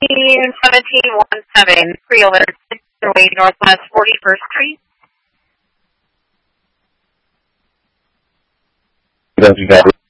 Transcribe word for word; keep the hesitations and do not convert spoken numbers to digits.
seventeen seventeen pre-alert, Way Northwest forty-first Street. Does you got